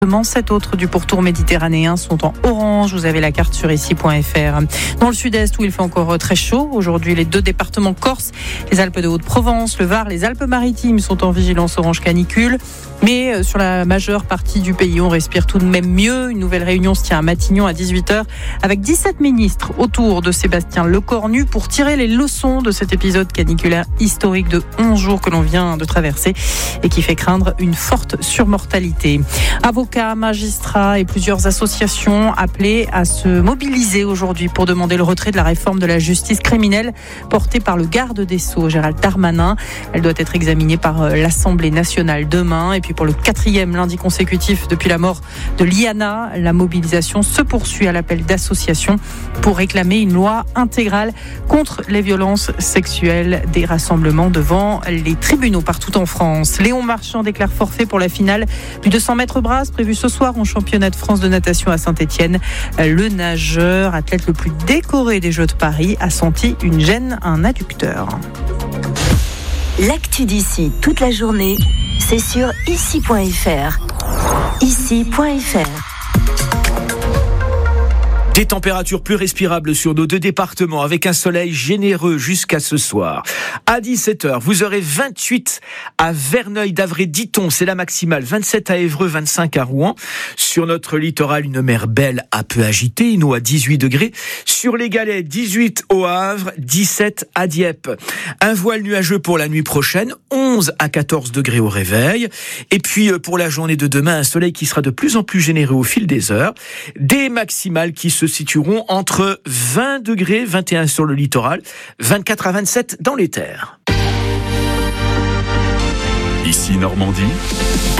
7 autres du pourtour méditerranéen sont en orange. Vous avez la carte sur ici.fr. Dans le sud-est où il fait encore très chaud, aujourd'hui les 2 départements corses, les Alpes de Haute-Provence, le Var, les Alpes-Maritimes sont en vigilance orange canicule. Mais sur la majeure partie du pays, on respire tout de même mieux. Une nouvelle réunion se tient à Matignon à 18h avec 17 ministres autour de Sébastien Lecornu pour tirer les leçons de cet épisode caniculaire historique de 11 jours que l'on vient de traverser et qui fait craindre une forte surmortalité. Avocats, magistrats et plusieurs associations appelées à se mobiliser aujourd'hui pour demander le retrait de la réforme de la justice criminelle portée par le garde des Sceaux, Gérald Darmanin. Elle doit être examinée par l'Assemblée nationale demain. Et puis pour le 4e lundi consécutif depuis la mort de Liana, la mobilisation se poursuit à l'appel d'associations pour réclamer une loi intégrale contre les violences sexuelles, des rassemblements devant les tribunaux partout en France. Léon Marchand déclare forfait pour la finale du 200 mètres brasse prévue ce soir au championnat de France de natation à Saint-Étienne. Le nageur, athlète le plus décoré des Jeux de Paris, a senti une gêne à un adducteur. L'actu d'ici toute la journée, c'est sur ici.fr. Ici.fr. Des températures plus respirables sur nos 2 départements avec un soleil généreux jusqu'à ce soir. À 17h, vous aurez 28 à Verneuil-d'Avray-Diton, c'est la maximale, 27 à Évreux, 25 à Rouen. Sur notre littoral, une mer belle à peu agitée, nous à 18 degrés. Sur les Galets, 18 au Havre, 17 à Dieppe. Un voile nuageux pour la nuit prochaine, 11 à 14 degrés au réveil. Et puis pour la journée de demain, un soleil qui sera de plus en plus généreux au fil des heures. Des maximales qui se situeront entre 20 degrés, 21 sur le littoral, 24 à 27 dans les terres. Ici Normandie.